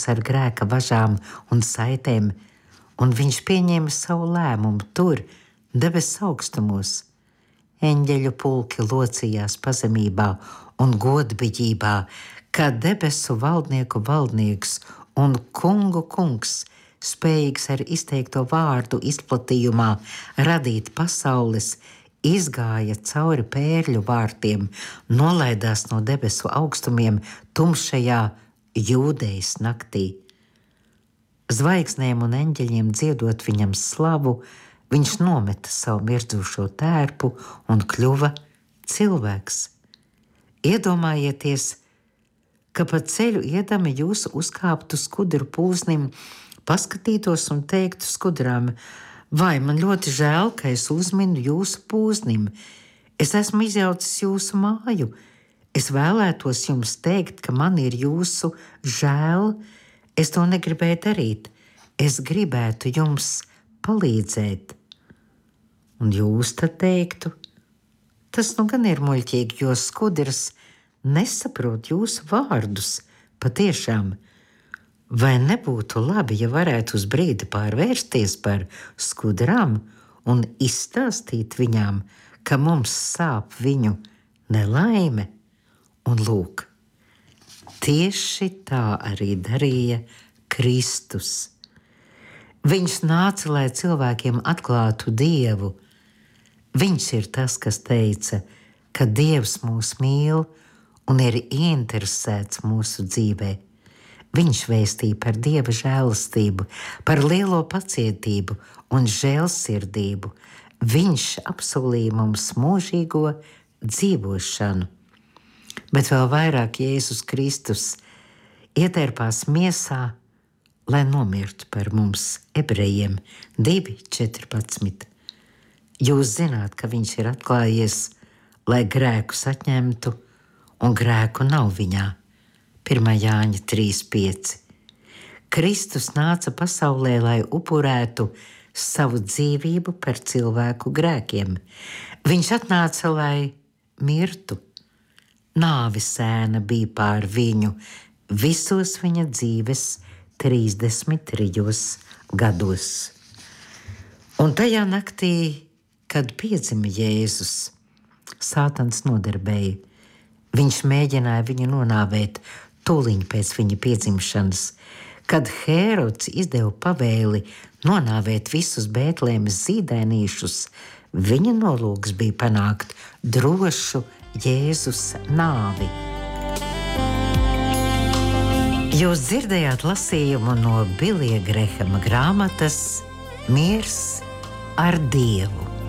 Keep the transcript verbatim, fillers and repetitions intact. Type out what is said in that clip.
mūs ar grēka važām un saitēm, un viņš pieņēma savu lēmumu tur, debesu augstumos. Eņģeļu pulki locījās pazemībā un godbiģībā, kā debesu valdnieku valdnieks un kungu kungs, spējīgs ar izteikto vārdu izplatījumā radīt pasaules, izgāja cauri pērļu vārtiem, nolaidās no debesu augstumiem tumšajā Jūdejas naktī. Zvaigznēm un eņģeļiem dziedot viņam slavu, viņš nometa savu mirdzošo tērpu un kļuva cilvēks. Iedomājieties, ka pa ceļu iedami jūs uzkāptu skudru pūznim, paskatītos un teiktu skudrām: vai man ļoti žēl, ka es uzminu jūsu pūznim, es esmu izjaucis jūsu māju, es vēlētos jums teikt, ka man ir jūsu žēl, es to negribēju darīt, es gribētu jums palīdzēt. Un jūs tad teiktu: tas nu gan ir muļķīgi, jo skudras nesaprot jūsu vārdus, patiešām. Vai nebūtu labi, ja varētu uz brīdi pārvērsties par skudrām un izstāstīt viņām, ka mums sāp viņu nelaime? Un lūk, tieši tā arī darīja Kristus. Viņš nāca, lai cilvēkiem atklātu Dievu. Viņš ir tas, kas teica, ka Dievs mūs mīl un ir ieinteresēts mūsu dzīvē. Viņš vēstīja par Dieva žēlastību, par lielo pacietību un žēlsirdību. Viņš apsolīja mums mūžīgo dzīvošanu. Bet vēl vairāk Jēzus Kristus ietērpās miesā, lai nomirtu par mums, ebrejiem, divi četrpadsmit. Jūs zināt, ka viņš ir atklājies, lai grēkus atņemtu, un grēku nav viņā. pirmā Jāņa trīs pieci. Kristus nāca pasaulē, lai upurētu savu dzīvību par cilvēku grēkiem. Viņš atnāca, lai mirtu. Nāves ēna bija pār viņu visos viņa dzīves trīsdesmit trijos gados. Un tajā naktī, kad piedzima Jēzus, Sātans nodarbēja. Viņš mēģināja viņu nonāvēt tūliņ pēc viņa piedzimšanas. Kad Hērods izdeva pavēli nonāvēt visus Bētlemes zīdainīšus, viņa nolūks bija panākt drošu Jēzus nāvi. Jūs dzirdējāt lasījumu no Bilija Grehama grāmatas Miers ar Dievu.